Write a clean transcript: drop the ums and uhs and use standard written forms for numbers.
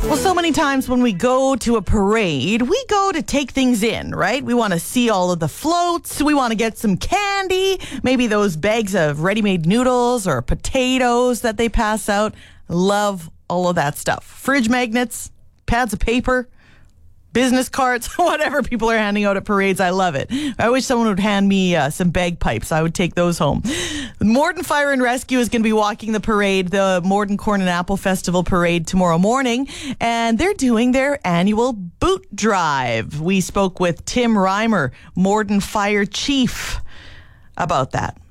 Well, so many times when we go to a parade, we go to take things in, right? We want to see all of the floats. We want to get some candy, maybe those bags of ready-made noodles or potatoes that they pass out. Love all of that stuff. Fridge magnets, pads of paper, business cards, whatever people are handing out at parades. I love it. I wish someone would hand me some bagpipes. I would take those home. Morden Fire and Rescue is going to be walking the parade, the Morden Corn and Apple Festival Parade, tomorrow morning, and they're doing their annual boot drive. We spoke with Tim Reimer, Morden Fire Chief, about that.